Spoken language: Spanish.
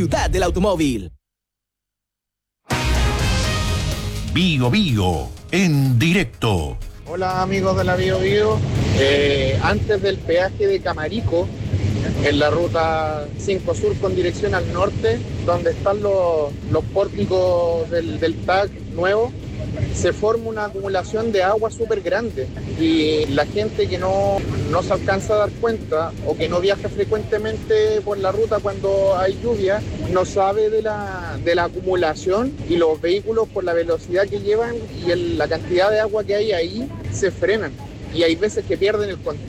Ciudad del automóvil. Bio Bio, en directo. Hola amigos de la Bio Bio. Antes del peaje de Camarico, en la ruta 5 Sur con dirección al norte, donde están los pórticos del TAC nuevo, se forma una acumulación de agua súper grande y la gente que no se alcanza a dar cuenta o que no viaja frecuentemente por la ruta cuando hay lluvia, no sabe de la acumulación, y los vehículos por la velocidad que llevan y la cantidad de agua que hay ahí se frenan y hay veces que pierden el control.